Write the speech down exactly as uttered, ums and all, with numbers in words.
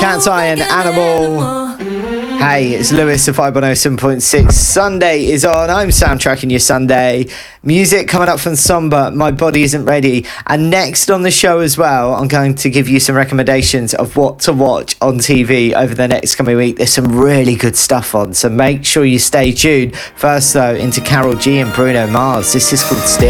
Cat's Eye and Animal. Hey, it's Lewis of five one oh seven point six. Sunday is on. I'm soundtracking your Sunday. Music coming up from Somber, My Body Isn't Ready. And next on the show as well, I'm going to give you some recommendations of what to watch on T V over the next coming week. There's some really good stuff on, so make sure you stay tuned. First, though, into Carol G and Bruno Mars. This is called Still.